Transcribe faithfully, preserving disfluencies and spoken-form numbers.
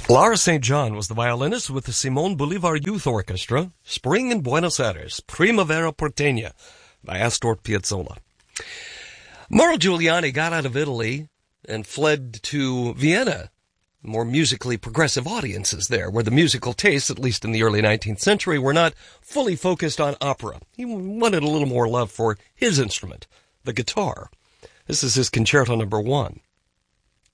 Laura Saint John was the violinist with the Simon Bolivar Youth Orchestra, Spring in Buenos Aires, Primavera Porteña by Astor Piazzolla. Mauro Giuliani got out of Italy and fled to Vienna. More musically progressive audiences there, where the musical tastes, at least in the early nineteenth century, were not fully focused on opera. He wanted a little more love for his instrument, the guitar. This is his concerto number one.